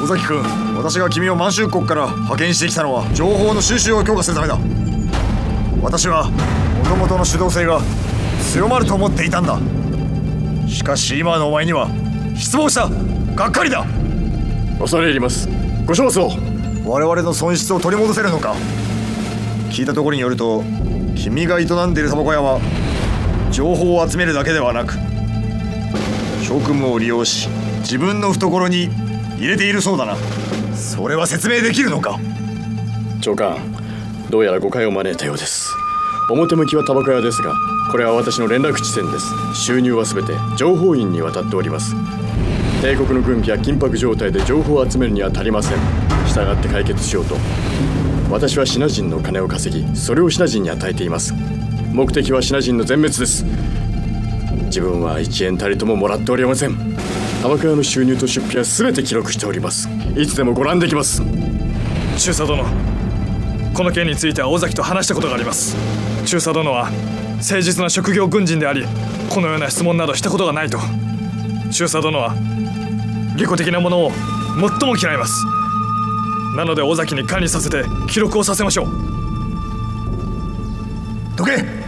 崎君、私が君を満州国から派遣してきたのは情報の収集を強化するためだ。私は元々の主導性が強まると思っていたんだ。しかし今のお前には失望した。がっかりだ。 恐れ入ります。ご勝訴。 我々の損失を取り戻せるのか。聞いたところによると、君が営んでいるタバコ屋は情報を集めるだけではなく、職務を利用し自分の懐に入れているそうだな。それは説明できるのか。 長官、どうやら誤解を招いたようです。表向きはタバコ屋ですが、これは私の連絡地点です。収入は全て情報員に渡っております。帝国の軍備は緊迫状態で情報を集めるには足りません。従って解決しようと私はシナ人の金を稼ぎ、それをシナ人に与えています。目的はシナ人の全滅です。自分は1円たりとももらっておりません。タバコ屋の収入と出費は全て記録しております。いつでもご覧できます。 中佐殿、この件については尾崎と話したことがあります。中佐殿は誠実な職業軍人であり、このような質問などしたことがないと。中佐殿は利己的なものを最も嫌います。なので尾崎に管理させて記録をさせましょう。 どけ。